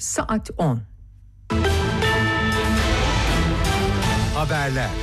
saat 10. Haberler.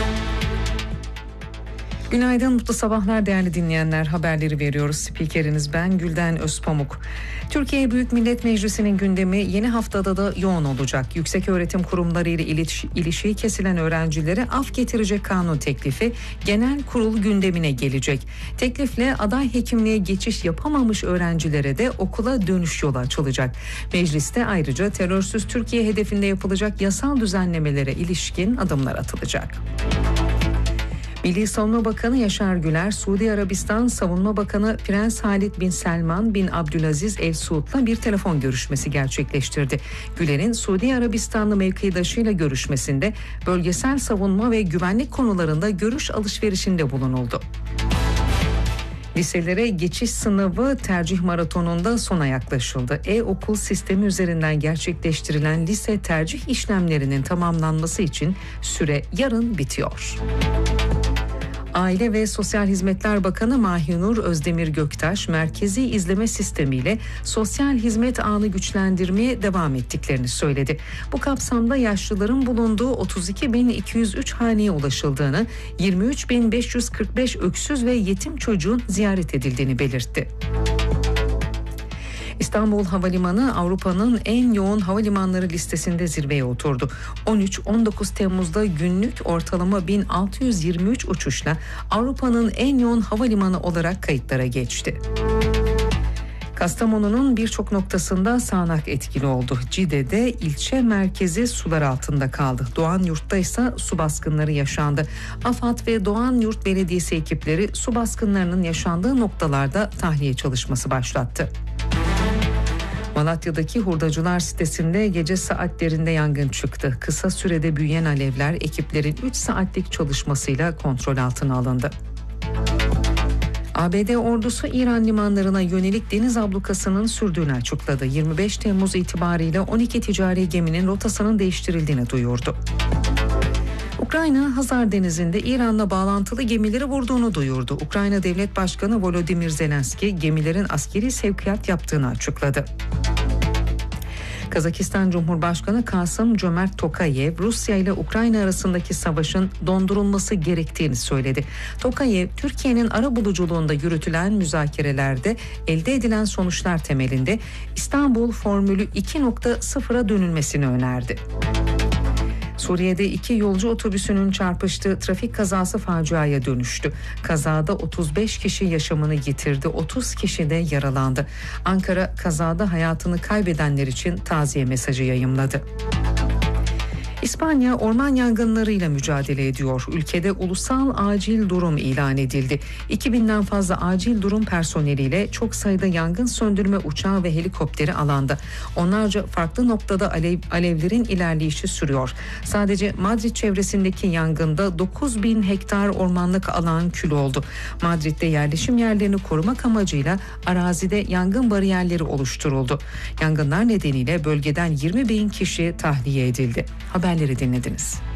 Günaydın, mutlu sabahlar değerli dinleyenler. Haberleri veriyoruz. Spikeriniz ben Gülden Özpamuk. Türkiye Büyük Millet Meclisi'nin gündemi yeni haftada da yoğun olacak. Yükseköğretim kurumları ile ilişiği kesilen öğrencilere af getirecek kanun teklifi genel kurul gündemine gelecek. Teklifle aday hekimliğe geçiş yapamamış öğrencilere de okula dönüş yolu açılacak. Mecliste ayrıca terörsüz Türkiye hedefinde yapılacak yasal düzenlemelere ilişkin adımlar atılacak. Milli Savunma Bakanı Yaşar Güler, Suudi Arabistan Savunma Bakanı Prens Halid bin Selman bin Abdülaziz El Suud'la bir telefon görüşmesi gerçekleştirdi. Güler'in Suudi Arabistanlı mevkidaşıyla görüşmesinde bölgesel savunma ve güvenlik konularında görüş alışverişinde bulunuldu. Liselere geçiş sınavı tercih maratonunda sona yaklaşıldı. E-okul sistemi üzerinden gerçekleştirilen lise tercih işlemlerinin tamamlanması için süre yarın bitiyor. Aile ve Sosyal Hizmetler Bakanı Mahinur Özdemir Göktaş, merkezi izleme sistemiyle sosyal hizmet ağını güçlendirmeye devam ettiklerini söyledi. Bu kapsamda yaşlıların bulunduğu 32.203 haneye ulaşıldığını, 23.545 öksüz ve yetim çocuğun ziyaret edildiğini belirtti. İstanbul Havalimanı Avrupa'nın en yoğun havalimanları listesinde zirveye oturdu. 13-19 Temmuz'da günlük ortalama 1623 uçuşla Avrupa'nın en yoğun havalimanı olarak kayıtlara geçti. Kastamonu'nun birçok noktasında sağanak etkili oldu. Cide'de ilçe merkezi sular altında kaldı. Doğanyurt'ta ise su baskınları yaşandı. AFAD ve Doğanyurt Belediyesi ekipleri su baskınlarının yaşandığı noktalarda tahliye çalışması başlattı. Malatya'daki hurdacılar sitesinde gece saatlerinde yangın çıktı. Kısa sürede büyüyen alevler ekiplerin 3 saatlik çalışmasıyla kontrol altına alındı. ABD ordusu İran limanlarına yönelik deniz ablukasının sürdüğünü açıkladı. 25 Temmuz itibariyle 12 ticari geminin rotasının değiştirildiğini duyurdu. Ukrayna, Hazar Denizi'nde İran'la bağlantılı gemileri vurduğunu duyurdu. Ukrayna Devlet Başkanı Volodymyr Zelenski gemilerin askeri sevkiyat yaptığını açıkladı. Kazakistan Cumhurbaşkanı Kasım-Cömert Tokayev, Rusya ile Ukrayna arasındaki savaşın dondurulması gerektiğini söyledi. Tokayev, Türkiye'nin arabuluculuğunda yürütülen müzakerelerde elde edilen sonuçlar temelinde İstanbul Formülü 2.0'a dönülmesini önerdi. Suriye'de 2 yolcu otobüsünün çarpıştığı trafik kazası faciaya dönüştü. Kazada 35 kişi yaşamını yitirdi, 30 kişi de yaralandı. Ankara kazada hayatını kaybedenler için taziye mesajı yayımladı. İspanya orman yangınlarıyla mücadele ediyor. Ülkede ulusal acil durum ilan edildi. 2000'den fazla acil durum personeliyle çok sayıda yangın söndürme uçağı ve helikopteri alanda. Onlarca farklı noktada alevlerin ilerleyişi sürüyor. Sadece Madrid çevresindeki yangında 9.000 hektar ormanlık alan kül oldu. Madrid'de yerleşim yerlerini korumak amacıyla arazide yangın bariyerleri oluşturuldu. Yangınlar nedeniyle bölgeden 20.000 kişi tahliye edildi. Haberleri dinlediniz.